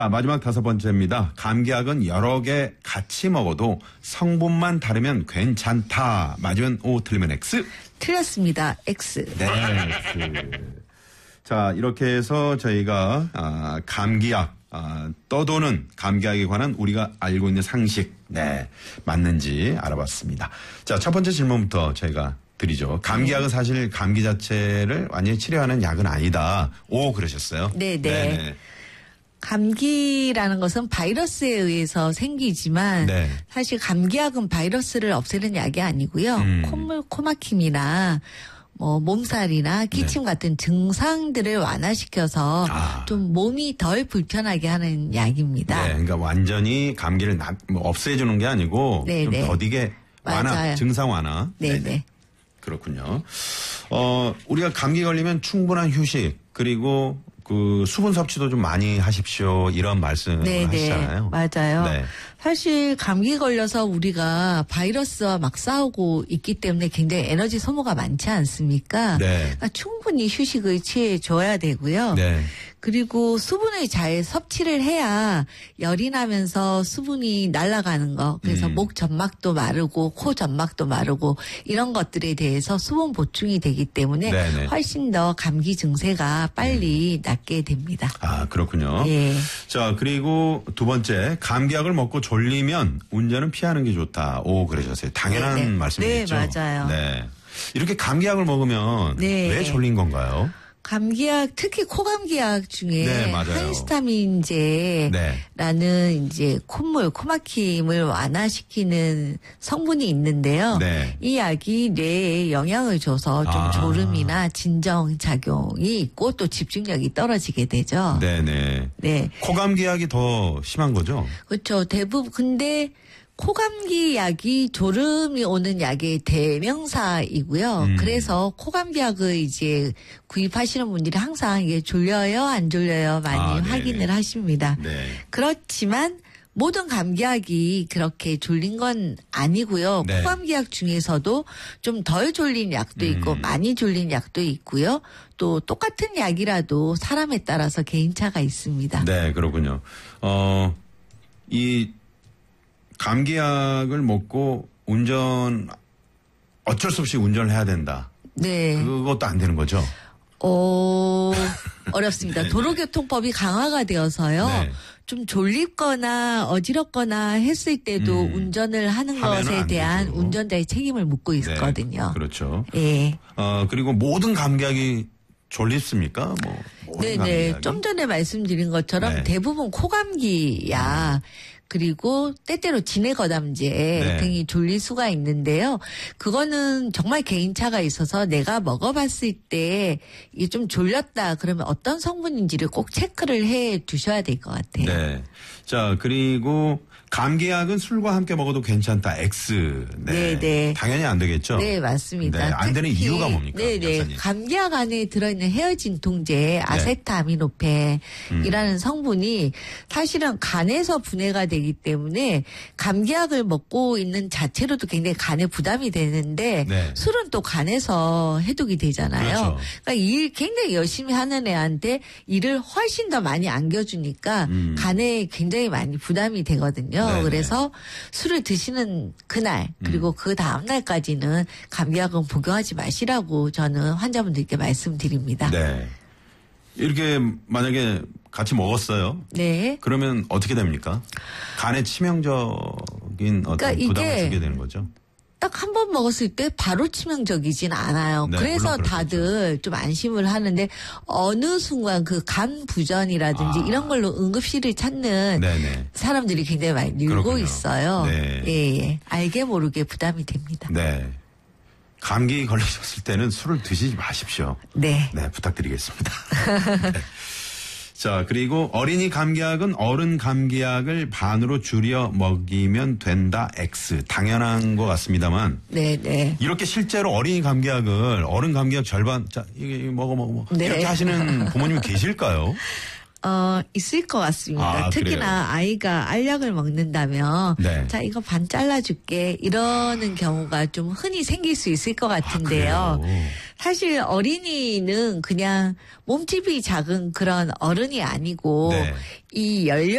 마지막 5번째입니다. 감기약은 여러 개 같이 먹어도 성분만 다르면 괜찮다. 맞으면 O, 틀리면 X? 틀렸습니다. X. 네, X. 자, 이렇게 해서 저희가 감기약, 떠도는 감기약에 관한 우리가 알고 있는 상식, 네, 맞는지 알아봤습니다. 자, 첫 번째 질문부터 저희가 드리죠. 감기약은 사실 감기 자체를 완전히 치료하는 약은 아니다. 오, 그러셨어요? 네네. 네네. 감기라는 것은 바이러스에 의해서 생기지만 네. 사실 감기약은 바이러스를 없애는 약이 아니고요. 콧물, 코막힘이나 몸살이나 기침 같은 증상들을 완화시켜서 좀 몸이 덜 불편하게 하는 약입니다. 네, 그러니까 완전히 감기를 없애주는 게 아니고 좀 더디게 완화, 맞아요. 증상 완화. 네네. 그렇군요. 우리가 감기 걸리면 충분한 휴식 그리고 그 수분 섭취도 좀 많이 하십시오. 이런 말씀을 하시잖아요. 맞아요. 네. 사실 감기 걸려서 우리가 바이러스와 막 싸우고 있기 때문에 굉장히 에너지 소모가 많지 않습니까? 네. 그러니까 충분히 휴식을 취해줘야 되고요. 네. 그리고 수분을 잘 섭취를 해야 열이 나면서 수분이 날아가는 거. 그래서 목 점막도 마르고 코 점막도 마르고 이런 것들에 대해서 수분 보충이 되기 때문에 네네. 훨씬 더 감기 증세가 빨리 낫게 됩니다. 아, 그렇군요. 예. 자, 그리고 두 번째, 감기약을 먹고 졸리면 운전은 피하는 게 좋다. 오, 그러셨어요. 당연한 네. 말씀이겠죠. 네, 맞아요. 네. 이렇게 감기약을 먹으면 왜 졸린 건가요? 감기약, 특히 코감기약 중에 네, 맞아요. 하이스타민제라는 이제 콧물, 코막힘을 완화시키는 성분이 있는데요. 네. 이 약이 뇌에 영향을 줘서 좀 졸음이나 진정 작용이 있고 또 집중력이 떨어지게 되죠. 네네. 네. 코감기약이 더 심한 거죠? 그렇죠. 대부분 근데 코감기 약이 졸음이 오는 약의 대명사이고요. 그래서 코감기 약을 이제 구입하시는 분들이 항상 이게 졸려요, 안 졸려요 많이 확인을 하십니다. 네. 그렇지만 모든 감기약이 그렇게 졸린 건 아니고요. 네. 코감기약 중에서도 좀 덜 졸린 약도 있고 많이 졸린 약도 있고요. 또 똑같은 약이라도 사람에 따라서 개인차가 있습니다. 네, 그렇군요. 이 감기약을 먹고 어쩔 수 없이 운전을 해야 된다. 네. 그것도 안 되는 거죠? 어렵습니다. 도로교통법이 강화가 되어서요. 네. 좀 졸립거나 어지럽거나 했을 때도 운전을 하는 것에 대한 되죠. 운전자의 책임을 묻고 있거든요. 네, 그렇죠. 예. 그리고 모든 감기약이 졸립습니까? 모든 감기약이? 좀 전에 말씀드린 것처럼 대부분 코감기약 그리고 때때로 진해거담제 등이 졸릴 수가 있는데요. 그거는 정말 개인차가 있어서 내가 먹어봤을 때 이게 좀 졸렸다 그러면 어떤 성분인지를 꼭 체크를 해 두셔야 될 것 같아요. 네. 자, 그리고 감기약은 술과 함께 먹어도 괜찮다. X. 네. 당연히 안 되겠죠? 네, 맞습니다. 네, 안 되는 이유가 뭡니까? 네네. 약사님. 감기약 안에 들어있는 헤어진통제 아세트아미노펜이라는 성분이 사실은 간에서 분해가 되기 때문에 감기약을 먹고 있는 자체로도 굉장히 간에 부담이 되는데 술은 또 간에서 해독이 되잖아요. 그렇죠. 그러니까 일 굉장히 열심히 하는 애한테 일을 훨씬 더 많이 안겨주니까 간에 굉장히 많이 부담이 되거든요. 네네. 그래서 술을 드시는 그날 그리고 그 다음 날까지는 감기약은 복용하지 마시라고 저는 환자분들께 말씀드립니다. 네. 이렇게 만약에 같이 먹었어요. 네. 그러면 어떻게 됩니까? 간에 치명적인 어떤 그러니까 부담을 이게 주게 되는 거죠. 딱 한 번 먹었을 때 바로 치명적이진 않아요. 네, 그래서 물론 다들 좀 안심을 하는데 어느 순간 그 간 부전이라든지 이런 걸로 응급실을 찾는 네네. 사람들이 굉장히 많이 늘고 그렇군요. 있어요. 네. 예. 알게 모르게 부담이 됩니다. 네. 감기 걸리셨을 때는 술을 드시지 마십시오. 네. 네, 부탁드리겠습니다. 네. 자, 그리고 어린이 감기약은 어른 감기약을 반으로 줄여 먹이면 된다. X. 당연한 것 같습니다만. 네. 이렇게 실제로 어린이 감기약을 어른 감기약 절반, 자, 이게 먹어. 네. 이렇게 하시는 부모님 계실까요? 있을 것 같습니다. 특히나 그래요? 아이가 알약을 먹는다면 자 이거 반 잘라줄게 이러는 경우가 좀 흔히 생길 수 있을 것 같은데요. 그래요? 사실 어린이는 그냥 몸집이 작은 그런 어른이 아니고 이 연령